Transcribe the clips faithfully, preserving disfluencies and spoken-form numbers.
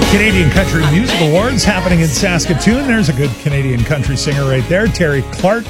Canadian Country Music Awards happening in Saskatoon. There's a good Canadian country singer right there, Terry Clark.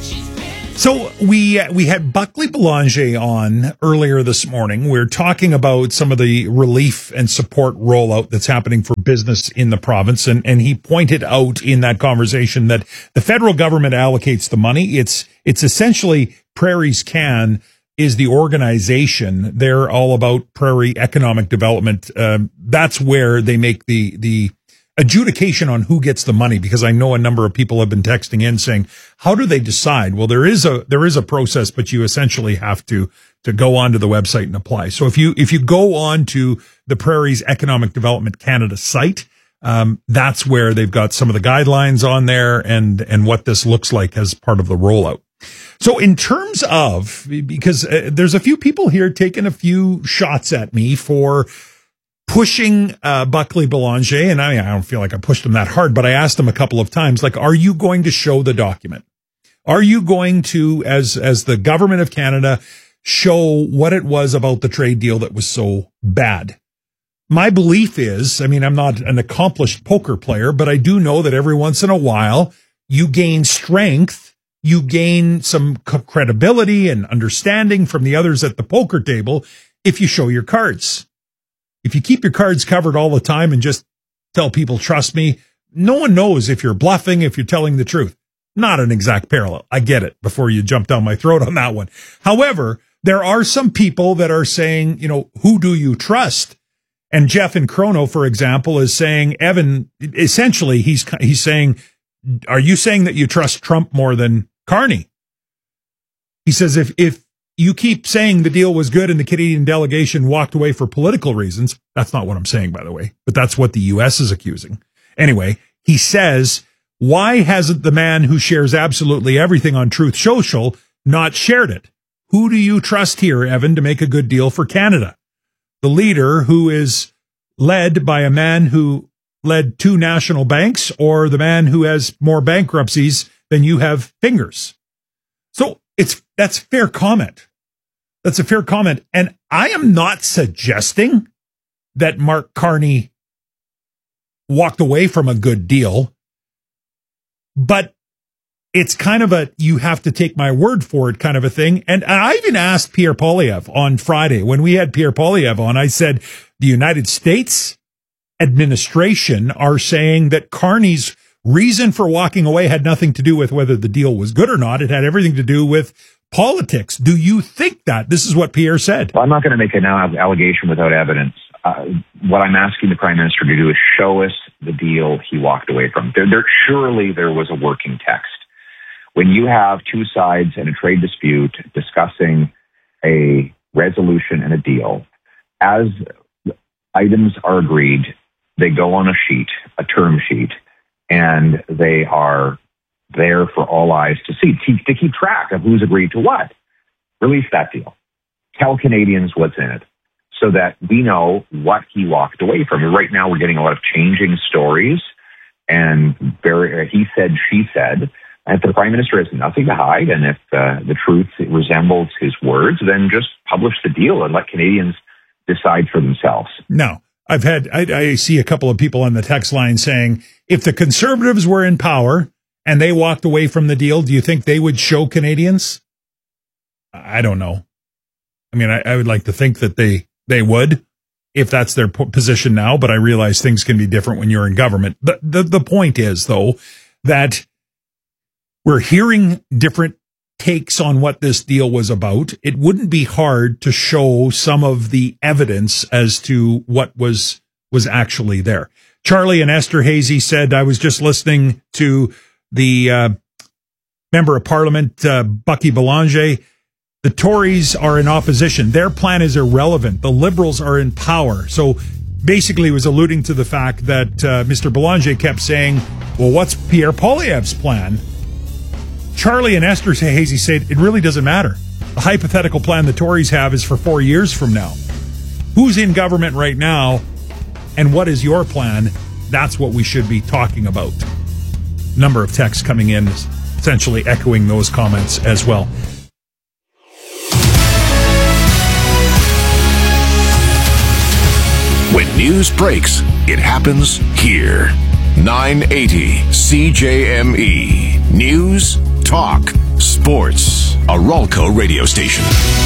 So we we had Buckley Boulanger on earlier this morning. We're talking about some of the relief and support rollout that's happening for business in the province. And, and he pointed out in that conversation that the federal government allocates the money. It's it's essentially Prairies Can is the organization. They're all about prairie economic development. Um, that's where they make the the adjudication on who gets the money, because I know a number of people have been texting in saying, how do they decide? Well, there is a there is a process, but you essentially have to to go onto the website and apply. So if you if you go on to the Prairies Economic Development Canada site, um, that's where they've got some of the guidelines on there and and what this looks like as part of the rollout. So in terms of, because uh, there's a few people here taking a few shots at me for pushing uh, Buckley Boulanger, and I, I don't feel like I pushed him that hard, but I asked him a couple of times, like, are you going to show the document? Are you going to, as as the government of Canada, show what it was about the trade deal that was so bad? My belief is, I mean, I'm not an accomplished poker player, but I do know that every once in a while you gain strength. You gain some credibility and understanding from the others at the poker table if you show your cards. If you keep your cards covered all the time and just tell people, trust me, no one knows if you're bluffing, if you're telling the truth. Not an exact parallel. I get it before you jump down my throat on that one. However, there are some people that are saying, you know, who do you trust? And Jeff in Chrono, for example, is saying, Evan, essentially, he's he's saying, are you saying that you trust Trump more than Carney? He says, if, if you keep saying the deal was good and the Canadian delegation walked away for political reasons, that's not what I'm saying, by the way, but that's what the U S is accusing. Anyway, he says, why hasn't the man who shares absolutely everything on Truth Social not shared it? Who do you trust here, Evan, to make a good deal for Canada? The leader who is led by a man who led two national banks, or the man who has more bankruptcies than you have fingers? So it's that's fair comment. That's a fair comment. And I am not suggesting that Mark Carney walked away from a good deal, but it's kind of a, you have to take my word for it kind of a thing. And I even asked Pierre Poilievre on Friday, when we had Pierre Poilievre on, I said, the United States administration are saying that Carney's reason for walking away had nothing to do with whether the deal was good or not. It had everything to do with politics. Do you think that? This is what Pierre said. Well, I'm not going to make an allegation without evidence. Uh, what I'm asking the Prime Minister to do is show us the deal he walked away from. There, there, surely there was a working text. When you have two sides in a trade dispute discussing a resolution and a deal, as items are agreed, they go on a sheet, a term sheet, and they are there for all eyes to see, to keep track of who's agreed to what. Release that deal. Tell Canadians what's in it so that we know what he walked away from. Right now, we're getting a lot of changing stories and very, he said, she said. And if the Prime Minister has nothing to hide, and if uh, the truth resembles his words, then just publish the deal and let Canadians decide for themselves. No. I've had, I, I see a couple of people on the text line saying, if the Conservatives were in power and they walked away from the deal, do you think they would show Canadians? I don't know. I mean, I, I would like to think that they, they would, if that's their po- position now, but I realize things can be different when you're in government. The, the, the point is, though, that we're hearing different takes on what this deal was about. It wouldn't be hard to show some of the evidence as to what was was actually there. Charlie and Esther Hazy said, I was just listening to the uh, member of Parliament, uh, Bucky Boulanger. The Tories are in opposition. Their plan is irrelevant. The Liberals are in power. So basically he was alluding to the fact that uh, Mister Boulanger kept saying, well, what's Pierre Poilievre's plan? Charlie and Esther Hazy said, it really doesn't matter. The hypothetical plan the Tories have is for four years from now. Who's in government right now, and what is your plan? That's what we should be talking about. Number of texts coming in, essentially echoing those comments as well. When news breaks, it happens here. nine eighty C J M E. News, talk, sports. A Ralco radio station.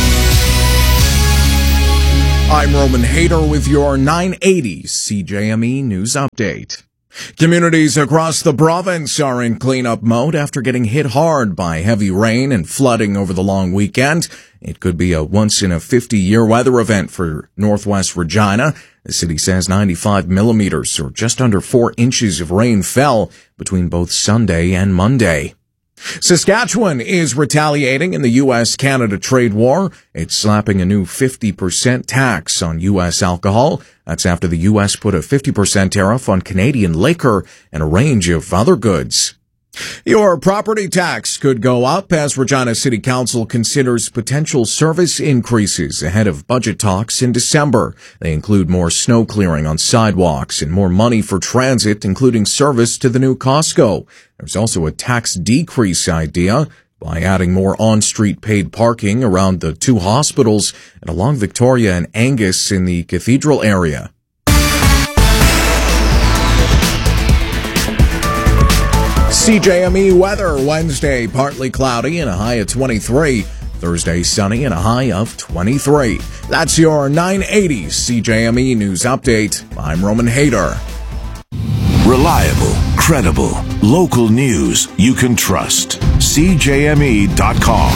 I'm Roman Hader with your nine eighty C J M E News Update. Communities across the province are in cleanup mode after getting hit hard by heavy rain and flooding over the long weekend. It could be a once-in-a-fifty-year weather event for Northwest Regina. The city says ninety-five millimeters, or just under four inches of rain, fell between both Sunday and Monday. Saskatchewan is retaliating in the U S Canada trade war. It's slapping a new fifty percent tax on U S alcohol. That's after the U S put a fifty percent tariff on Canadian liquor and a range of other goods. Your property tax could go up as Regina City Council considers potential service increases ahead of budget talks in December. They include more snow clearing on sidewalks and more money for transit, including service to the new Costco. There's also a tax decrease idea by adding more on-street paid parking around the two hospitals and along Victoria and Angus in the Cathedral area. C J M E weather Wednesday, partly cloudy and a high of twenty-three. Thursday, sunny and a high of twenty-three. That's your nine eighty C J M E News Update. I'm Roman Hader. Reliable, credible, local news you can trust. C J M E dot com.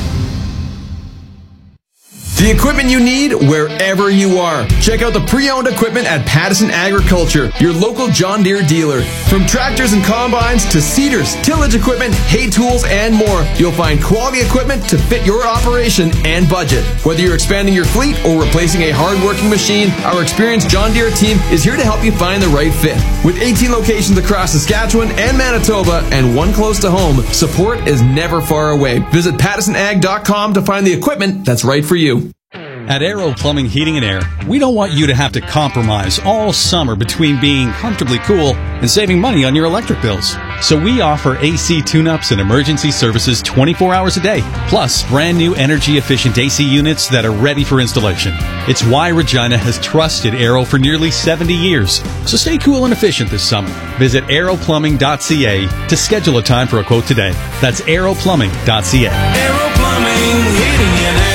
The equipment you need wherever you are. Check out the pre-owned equipment at Pattison Agriculture, your local John Deere dealer. From tractors and combines to seeders, tillage equipment, hay tools, and more, you'll find quality equipment to fit your operation and budget. Whether you're expanding your fleet or replacing a hard-working machine, our experienced John Deere team is here to help you find the right fit. With eighteen locations across Saskatchewan and Manitoba and one close to home, support is never far away. Visit Pattison Ag dot com to find the equipment that's right for you. At Aero Plumbing, Heating and Air, we don't want you to have to compromise all summer between being comfortably cool and saving money on your electric bills. So we offer A C tune-ups and emergency services twenty-four hours a day, plus brand new energy-efficient A C units that are ready for installation. It's why Regina has trusted Aero for nearly seventy years. So stay cool and efficient this summer. Visit aero plumbing dot c a to schedule a time for a quote today. That's aero plumbing dot c a. Aero Plumbing, Heating and Air.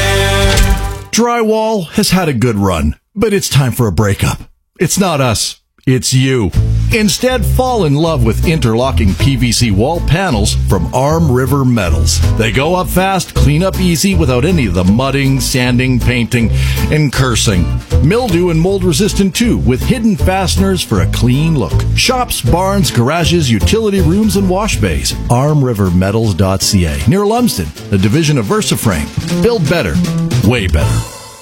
Drywall has had a good run, but it's time for a breakup. It's not us, it's you. Instead, fall in love with interlocking P V C wall panels from Arm River Metals. They go up fast, clean up easy without any of the mudding, sanding, painting, and cursing. Mildew and mold resistant too, with hidden fasteners for a clean look. Shops, barns, garages, utility rooms, and wash bays. arm river metals dot c a. Near Lumsden, a division of VersaFrame. Build better. Way better.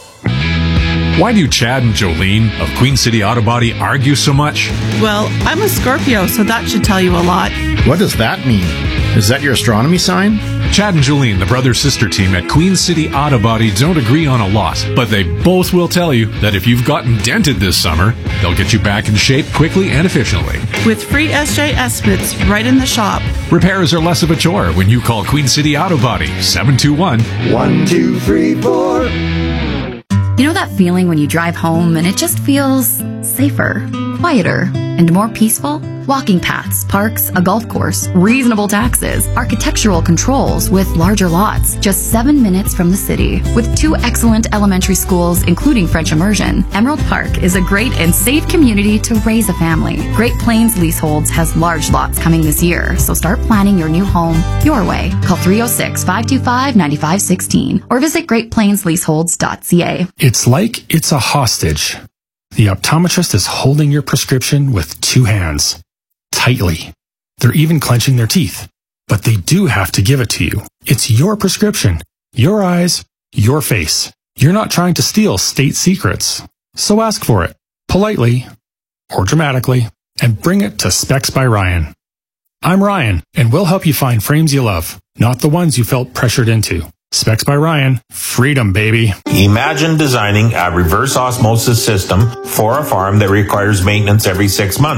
Why do Chad and Jolene of Queen City Auto Body argue so much? Well, I'm a Scorpio, so that should tell you a lot. What does that mean? Is that your astronomy sign? Chad and Jolene, the brother-sister team at Queen City Auto Body, don't agree on a lot, but they both will tell you that if you've gotten dented this summer, they'll get you back in shape quickly and efficiently. With free S J estimates right in the shop. Repairs are less of a chore when you call Queen City Auto Body, seven two one, one two three four. You know that feeling when you drive home and it just feels safer, quieter, and more peaceful? Walking paths, parks, a golf course, reasonable taxes, architectural controls with larger lots, just seven minutes from the city. With two excellent elementary schools, including French immersion, Emerald Park is a great and safe community to raise a family. Great Plains Leaseholds has large lots coming this year, so start planning your new home your way. Call three oh six, five two five, nine five one six or visit great plains leaseholds dot c a. It's like it's a hostage. The optometrist is holding your prescription with two hands. Tightly. They're even clenching their teeth. But they do have to give it to you. It's your prescription. Your eyes. Your face. You're not trying to steal state secrets. So ask for it. Politely. Or dramatically. And bring it to Specs by Ryan. I'm Ryan, and we'll help you find frames you love. Not the ones you felt pressured into. Specs by Ryan. Freedom, baby. Imagine designing a reverse osmosis system for a farm that requires maintenance every six months.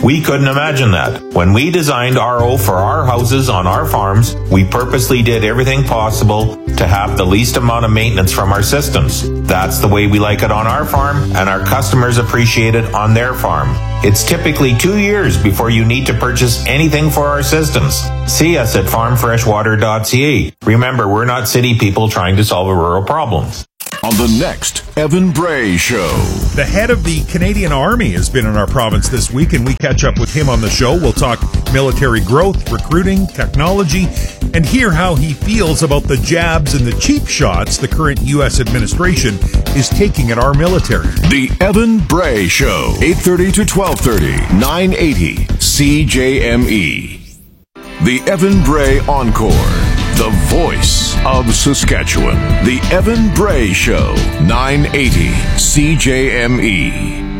We couldn't imagine that. When we designed R O for our houses on our farms, we purposely did everything possible to have the least amount of maintenance from our systems. That's the way we like it on our farm, and our customers appreciate it on their farm. It's typically two years before you need to purchase anything for our systems. See us at farm fresh water dot c a. Remember, we're not city people trying to solve a rural problem. On the next Evan Bray Show. The head of the Canadian Army has been in our province this week, and we catch up with him on the show. We'll talk military growth, recruiting, technology, and hear how he feels about the jabs and the cheap shots the current U S administration is taking at our military. The Evan Bray Show, eight thirty to twelve thirty, nine eighty C J M E. The Evan Bray Encore, the voice of Saskatchewan. The Evan Bray Show, nine eighty C J M E.